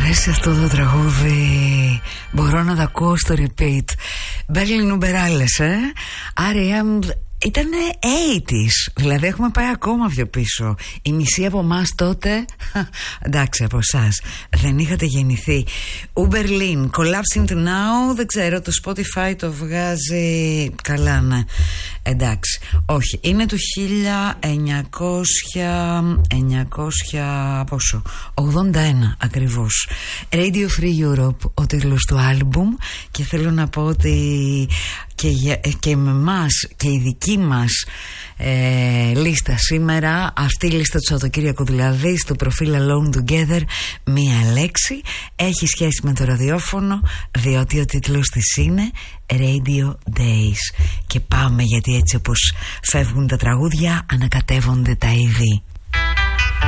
αρέσει αυτό το τραγούδι. Μπορώ να το ακούω στο repeat. Berlin Uberales, R.E.M. Ήτανε 80's, δηλαδή έχουμε πάει ακόμα πιο πίσω. Η μισή από εμάς τότε, εντάξει, από εσάς δεν είχατε γεννηθεί. Uberlin, Collapsing Now, δεν ξέρω, το Spotify το βγάζει καλά, ναι. Εντάξει, όχι, είναι του 1981 ακριβώς. Radio Free Europe, ο τίτλος του άλμπουμ. Και θέλω να πω ότι και με εμάς και η δική μας λίστα σήμερα, αυτή η λίστα του Σαββατοκύριακου δηλαδή, στο προφίλ Alone Together, μία λέξη έχει σχέση με το ραδιόφωνο, διότι ο τίτλος της είναι Radio Days. Και πάμε, γιατί έτσι όπως φεύγουν τα τραγούδια ανακατεύονται τα είδη.